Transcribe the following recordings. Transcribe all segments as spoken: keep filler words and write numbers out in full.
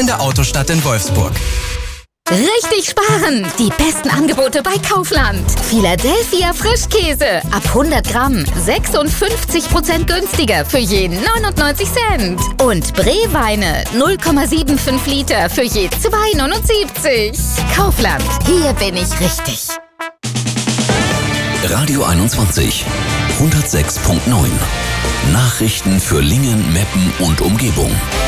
in der Autostadt in Wolfsburg. Richtig sparen! Die besten Angebote bei Kaufland. Philadelphia Frischkäse. Ab hundert Gramm. sechsundfünfzig Prozent günstiger für je neunundneunzig Cent. Und Brewweine. null Komma fünfundsiebzig Liter für je zwei neunundsiebzig. Kaufland. Hier bin ich richtig. Radio einundzwanzig. hundertsechs Komma neun. Nachrichten für Lingen, Meppen und Umgebung.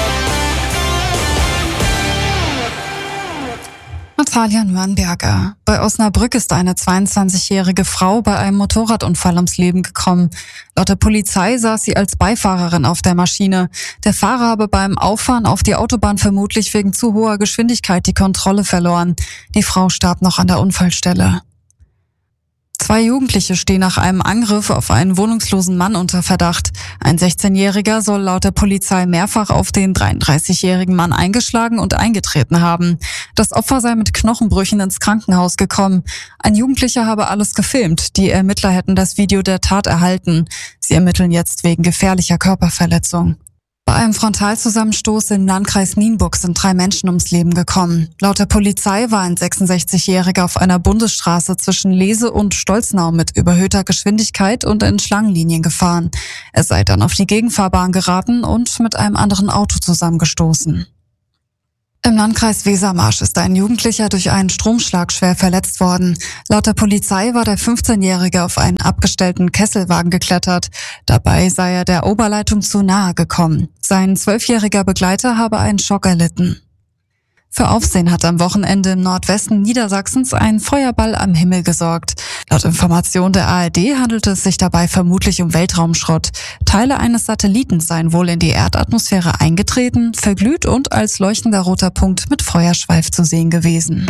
Natalia Nürnberger. Bei Osnabrück ist eine zweiundzwanzigjährige Frau bei einem Motorradunfall ums Leben gekommen. Laut der Polizei saß sie als Beifahrerin auf der Maschine. Der Fahrer habe beim Auffahren auf die Autobahn vermutlich wegen zu hoher Geschwindigkeit die Kontrolle verloren. Die Frau starb noch an der Unfallstelle. Zwei Jugendliche stehen nach einem Angriff auf einen wohnungslosen Mann unter Verdacht. Ein sechzehnjähriger soll laut der Polizei mehrfach auf den dreiunddreißigjährigen Mann eingeschlagen und eingetreten haben. Das Opfer sei mit Knochenbrüchen ins Krankenhaus gekommen. Ein Jugendlicher habe alles gefilmt. Die Ermittler hätten das Video der Tat erhalten. Sie ermitteln jetzt wegen gefährlicher Körperverletzung. Bei einem Frontalzusammenstoß im Landkreis Nienburg sind drei Menschen ums Leben gekommen. Laut der Polizei war ein sechsundsechzigjähriger auf einer Bundesstraße zwischen Lese und Stolznau mit überhöhter Geschwindigkeit und in Schlangenlinien gefahren. Er sei dann auf die Gegenfahrbahn geraten und mit einem anderen Auto zusammengestoßen. Im Landkreis Wesermarsch ist ein Jugendlicher durch einen Stromschlag schwer verletzt worden. Laut der Polizei war der fünfzehnjährige auf einen abgestellten Kesselwagen geklettert. Dabei sei er der Oberleitung zu nahe gekommen. Sein zwölfjähriger Begleiter habe einen Schock erlitten. Für Aufsehen hat am Wochenende im Nordwesten Niedersachsens ein Feuerball am Himmel gesorgt. Laut Information der A R D handelte es sich dabei vermutlich um Weltraumschrott. Teile eines Satelliten seien wohl in die Erdatmosphäre eingetreten, verglüht und als leuchtender roter Punkt mit Feuerschweif zu sehen gewesen.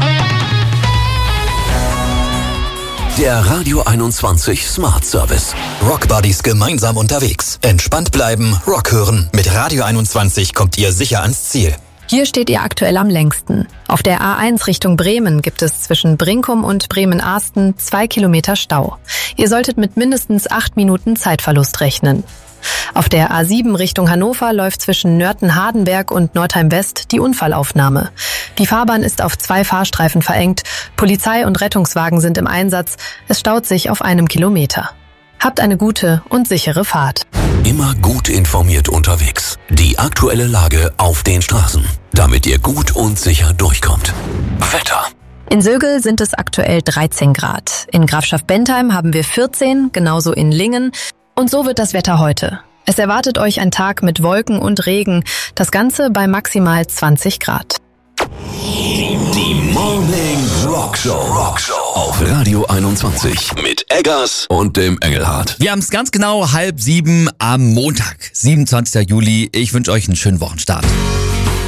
Der Radio einundzwanzig Smart Service. Rock Buddies gemeinsam unterwegs. Entspannt bleiben, Rock hören. Mit Radio einundzwanzig kommt ihr sicher ans Ziel. Hier steht ihr aktuell am längsten. Auf der A eins Richtung Bremen gibt es zwischen Brinkum und Bremen-Ahsten zwei Kilometer Stau. Ihr solltet mit mindestens acht Minuten Zeitverlust rechnen. Auf der A sieben Richtung Hannover läuft zwischen Nörten-Hardenberg und Nordheim-West die Unfallaufnahme. Die Fahrbahn ist auf zwei Fahrstreifen verengt. Polizei und Rettungswagen sind im Einsatz. Es staut sich auf einem Kilometer. Habt eine gute und sichere Fahrt. Immer gut informiert unterwegs. Die aktuelle Lage auf den Straßen, damit ihr gut und sicher durchkommt. Wetter. In Sögel sind es aktuell dreizehn Grad. In Grafschaft Bentheim haben wir vierzehn, genauso in Lingen. Und so wird das Wetter heute. Es erwartet euch ein Tag mit Wolken und Regen. Das Ganze bei maximal zwanzig Grad. Die Morning Rock Show. Rock Show auf Radio einundzwanzig mit Eggers und dem Engelhardt. Wir haben es ganz genau halb sieben am Montag, siebenundzwanzigsten Juli. Ich wünsche euch einen schönen Wochenstart.